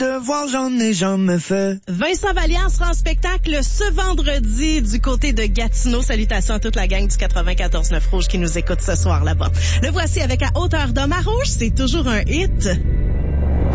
te voir, j'en ai jamais fait. Vincent Vallière sera en spectacle ce vendredi du côté de Gatineau. Salutations à toute la gang du 94.9 Rouge qui nous écoute ce soir là-bas. Le voici avec À hauteur d'homme à rouge, c'est toujours un hit.